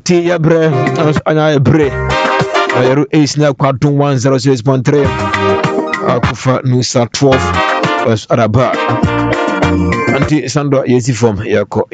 enti yabre anya bre Ayeru Ace na kwadun 106.3 akufa nusa 12 araba anti sando yesi form yako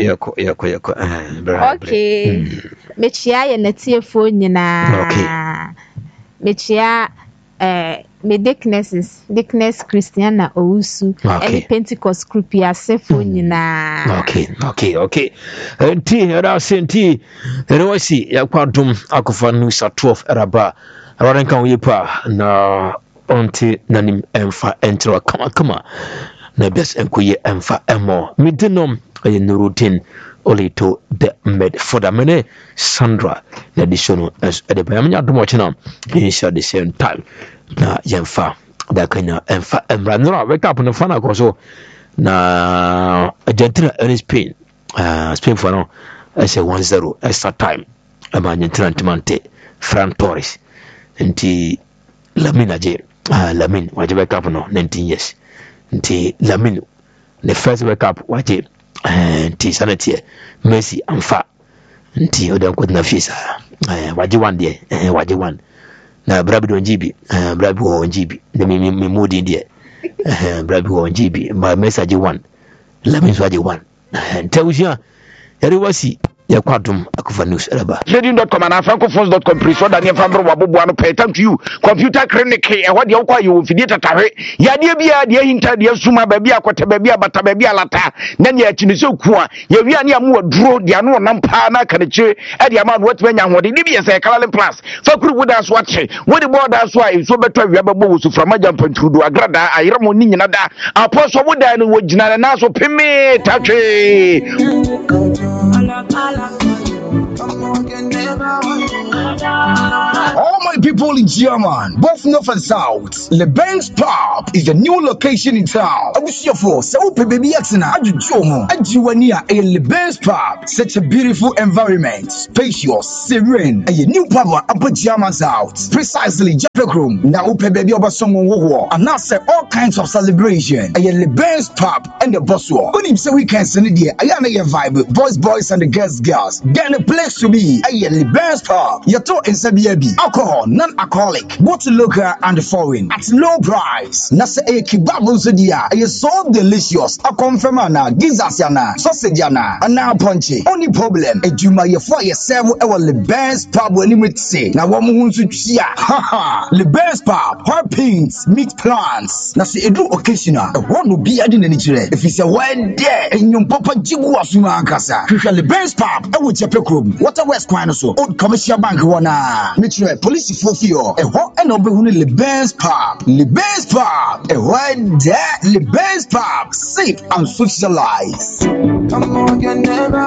okay mechia ye natiefo nyina mechia me Dickness Christiana Owusu any Pentecost group ya sefo nyina okay enti era senti erewasi yakwadum akufa nusa 12 araba aran kan wipa na onti nanim emfa entro kama na bes enkoye emfa emo midinom aye nuruddin olito the med for the mene Sandra na disono as edeba yamnya domo china insha the same time na yemfa da kanya emfa emra no wake up no fana koso na Argentina in Spain Spain for no as a 1-0 extra time Argentina timante Fran Torres nti Lamine aje Lamine waje wake up no 19 years nti Lamine the first wake up waje nti sanete Messi amfa nti odan ko na fisa waje one de waje one na brabi don jibi brabi wo jibi de mi mudi de brabi wo jibi ma message one Lamine waje one ntawusia yari wasi ya kwadum akufa news eraba trading.com and francophone.com preso Daniel Fambro wabobo no pay thank you computer clinic e ho de okwa you fidie tatahwe ya de bia de hinta de suma ba bia kwata ba bia bata ba bia lata na ne akini se kuwa ya wi ane amu duro de ano nam pa na kaniche e de ama no wetwe nya hode de bia se kalalen plus fakuru woda so ache wodi border so ai so beto wi ababo wo suframa jampantrudo agrada ayiramo ni nyina da apostle woda no wogina na so peme tatwe all my people in German, both north and south, Le Benz Pub is the new location in town. I wish you for so baby Yaxana, Ajujomo, Ajuania, a Le Benz Pub. Such a beautiful environment, spacious, serene, and a new pub upper German south. Precisely, Japek room. Now, baby over someone war, and now say all kinds of celebration. A Le Benz Pub and the boss war. When him say we can send it here, I am a vibe, boys and the girls. Get a place to be. A Le Benz Pub. Yato in Sabiabi. Alcohol, non-alcoholic, both local and foreign, at low price. Nasa a kibabu zedia, a so delicious. A confirmana, gizasiana, sausagena, and now punchy. Only problem, a juma ye for yourself, our Le Benz Pub when you say. Now one wants to see, haha, Le Benz Pub, hot pins, meat plants. Nasa a do occasional, a one will be adding any chile. If it's a word there, and your papa jibu asuma kasa. Le Benz Pub, I would Japek room. What a West Quinoso, old commercial bank wana. Mitchell, police for fear. A hot and over Le Benz Pub. Le Benz Pub. A word there, Le Benz Pub. Safe and socialize. Come on, you never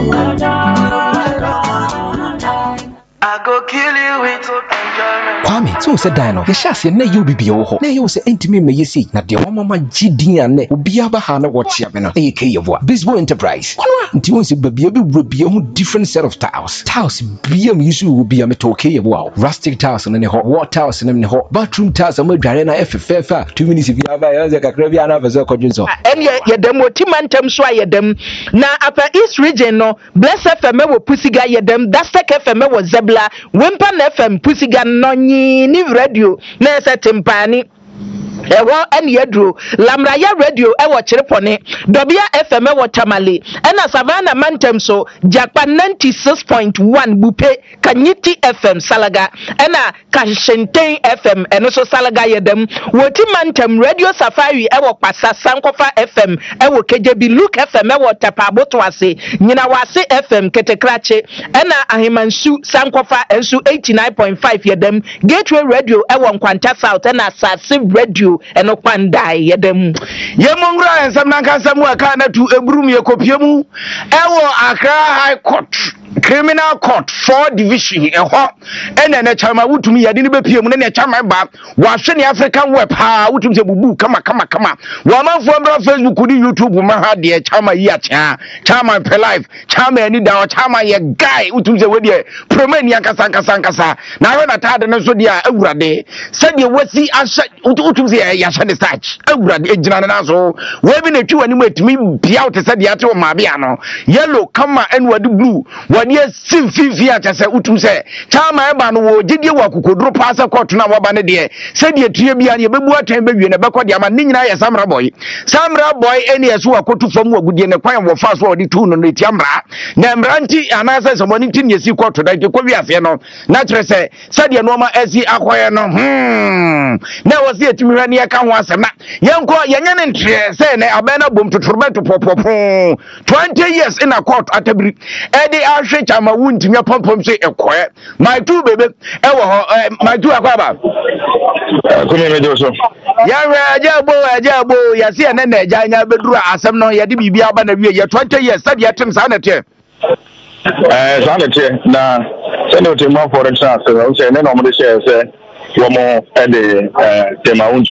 I go kill you with enjoyment. Kwame, so said Dino. The chassis na you be ho. Na you say intimate me see. Na de mama GD and ne obi abaha na watch ya na AK yevo. Bisbo Enterprise. Nti won se baby be a different set of tiles. Tiles be am use will be a metal okay yevo. Rustic tiles and ne hot water tiles and ne hot bathroom tiles and we dware na FFF 2 minutes if you have a kakra bi ana faso kodwinso. En ye dem otimantem so ayedem na upper East region no Bless FM wo Pusiga yedem Dastek FM wo Zebla Wimpan FM Pusiga nonyi ni radio na setempani ewo ene yedro Lamraya radio ewo Chirepone Dobia FM ewo Tamale ena Savannah Mantem so Jakpa 96.1 Bupe Kanyiti FM Salaga ena Kashenten FM eno so Salaga yedem woti Mantem Radio Safari ewo Pasa Sankofa FM ewo Kejebi Luke FM ewo Tapaboto ase nyina wase FM Ketekrache ena Ahimansu Sankofa ensu 89.5 yedem Gateway Radio ewo Nkwanta South ena Sase Radio eno kwandai yedem yemongra ensam nankasamu akana tu ebrum yekopiemu ewo Accra High Court Criminal Court 4 Division eho ene na chama wutumi yade ni bepiemu ne chama ba wahwe ne African Web ha wutumi se bubu kama wa manfo mbra Facebook ni YouTube ma ha de chama yi acha chama pe live chama ani da chama ye guy wutumi se we de promeni ankasa na ho na tade ne so dia awurade se de wasi asha wutumi se ya sha de search awurade ejina na so we bi na twi wani mu etimi bia wote se de ate o ma bia no yellow kama and wadi blue wɔde asim fifi akyɛ sɛ wotum sɛ kyama ɛba no wɔ gyedie wɔ akokoduro paa sɛ kɔɔto no a wɔba no deɛ sɛdeɛ tue bia ne yɛbɛbu atɛn bɛwie no bɛkɔ deɛ ama ne nyinaa yɛ samra bɔe ɛne yɛ so wakɔto fam wagudie ne kwan wɔfa so a wɔde tu no no ɛtia mmara na mmara nti anaasɛ sɛ mɔne nti ne yɛsi kɔɔto da nti kɔwi aseɛ no na kyerɛ sɛ sɛdeɛ nɔɔma asi akɔyɛ no na ɛwɔ sɛ yɛtumi hwɛ ne yɛka ho asɛm na yɛnkɔ yɛnyɛ ne ntrɛ sɛ ne abɛn no bom totorobɛto pɔpɔpɔ 20 years in a court atabiri ɛde ahwɛ kyama wo ntumi apɔmpɔm so ɛkɔɛ my two bebe ɛwɔ hɔ my two akwaba kome mejo so yɛhwɛ agyabo yɛse ɛnɛ na agya nya bɛduru asɛm no yɛde biribi aba na wie yɛ 20 years sɛdeɛ ɛtem saa na ɛteɛ saa na ɛteɛ na sɛdeɛ ɔtɛmu afɔre kyerɛ asɛ wo sɛ ɛne na ɔmode hyɛɛ sɛ wɔmɔ ɛde tema wo